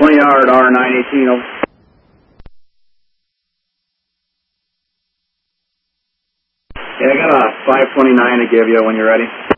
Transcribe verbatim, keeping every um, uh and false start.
twenty yard R nine eighteen, over. Yeah, I got a five twenty-nine to give you when you're ready.